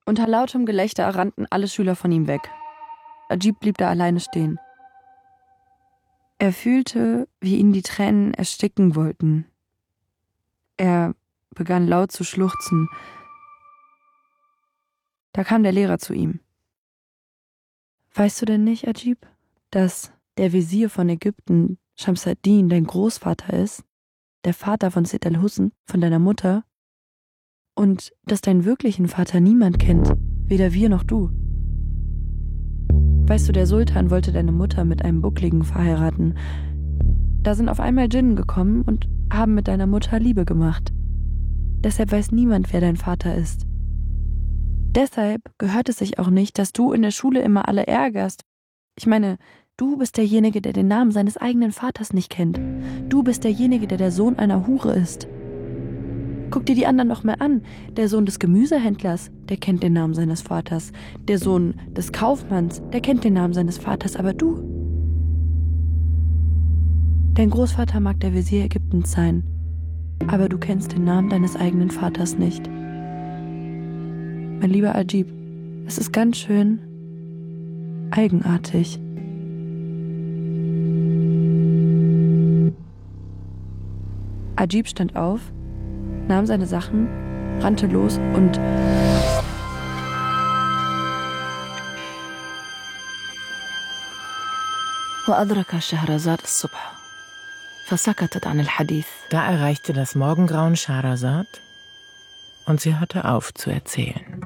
Unter lautem Gelächter rannten alle Schüler von ihm weg. Ajib blieb da alleine stehen. Er fühlte, wie ihn die Tränen ersticken wollten. Er begann laut zu schluchzen. Da kam der Lehrer zu ihm. »Weißt du denn nicht, Ajib, dass der Wesir von Ägypten, Shams ad-Din, dein Großvater ist, der Vater von Seyd al-Husn, von deiner Mutter, und dass deinen wirklichen Vater niemand kennt, weder wir noch du? Weißt du, der Sultan wollte deine Mutter mit einem Buckligen verheiraten. Da sind auf einmal Djinnen gekommen und haben mit deiner Mutter Liebe gemacht. Deshalb weiß niemand, wer dein Vater ist. Deshalb gehört es sich auch nicht, dass du in der Schule immer alle ärgerst. Ich meine, du bist derjenige, der den Namen seines eigenen Vaters nicht kennt. Du bist derjenige, der der Sohn einer Hure ist. Guck dir die anderen noch mal an. Der Sohn des Gemüsehändlers, der kennt den Namen seines Vaters. Der Sohn des Kaufmanns, der kennt den Namen seines Vaters. Aber du? Dein Großvater mag der Wesir Ägyptens sein, aber du kennst den Namen deines eigenen Vaters nicht. Mein lieber Ajib, es ist ganz schön eigenartig. Ajib stand auf, nahm seine Sachen, rannte los und وأدرك شهرزاد الصبح فسكتت عن الحديث. Da erreichte das Morgengrauen Schahrazad und sie hörte auf zu erzählen.